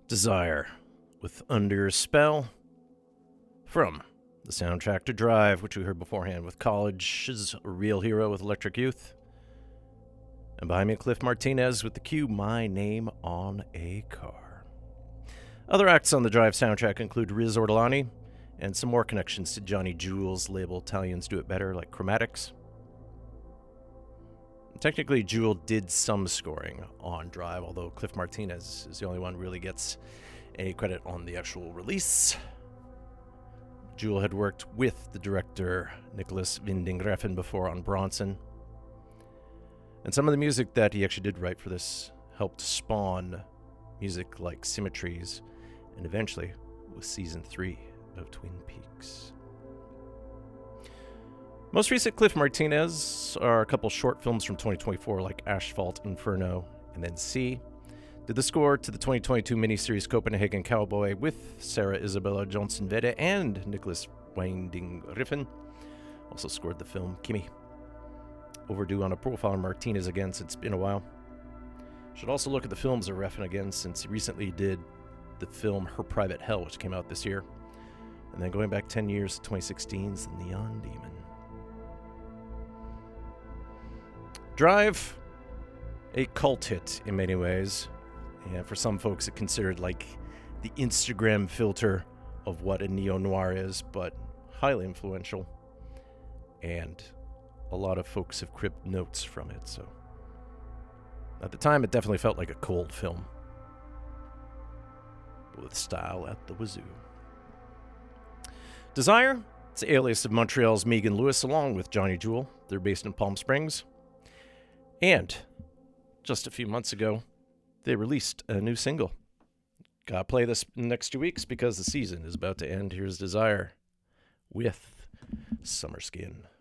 Desire with Under a Spell from the soundtrack to Drive, which we heard beforehand with College's Real Hero with Electric Youth. And behind me, Cliff Martinez with the cue, My Name on a Car. Other acts on the Drive soundtrack include Riz Ortolani and some more connections to Johnny Jewel's label Italians Do It Better, like Chromatics. Technically, Jewel did some scoring on Drive, although Cliff Martinez is the only one who really gets any credit on the actual release. Jewel had worked with the director Nicholas Winding Refn before on Bronson. And some of the music that he actually did write for this helped spawn music like Symmetries, and eventually was season 3 of Twin Peaks. Most recent Cliff Martinez are a couple short films from 2024 like Asphalt Inferno and then C. Did the score to the 2022 miniseries Copenhagen Cowboy with Sarah Isabella Johnson-Vedde and Nicholas Winding Refn. Also scored the film Kimi. Overdue on a profile on Martinez again since it's been a while. Should also look at the films of Refn again since he recently did the film Her Private Hell, which came out this year. And then going back 10 years to 2016's The Neon Demon. Drive, a cult hit in many ways, and for some folks it considered like the Instagram filter of what a neo-noir is, but highly influential, and a lot of folks have cribbed notes from it, so at the time it definitely felt like a cold film, with style at the wazoo. Desire, it's the alias of Montreal's Megan Lewis along with Johnny Jewel. They're based in Palm Springs. And just a few months ago, they released a new single. Gotta play this in the next 2 weeks because the season is about to end. Here's Desire with Summer Skin.